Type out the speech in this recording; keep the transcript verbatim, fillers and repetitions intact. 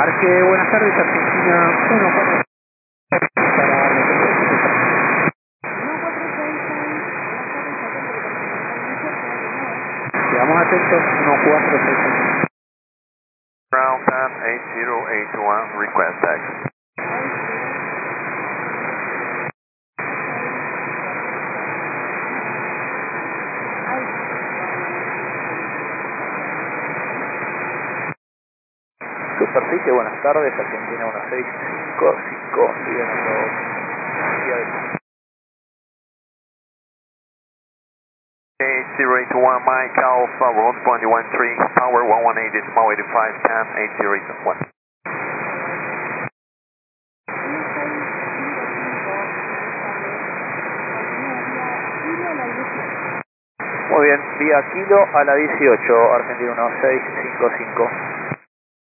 Arque, buenas tardes, Argentina uno cuatro seis para quedamos atentos, uno cuatro seis seis. Ground ten eight zero eight one, request taxi. Superficie, buenas tardes, Argentina uno seis cinco cinco, sigue nuestro día de eight zero eight one, Mike Alpha, road point one three, power one one eight, decimal eighty-five, ten eight zero eight one. Muy bien, vía Kilo a la dieciocho, Argentina uno seis cinco cinco.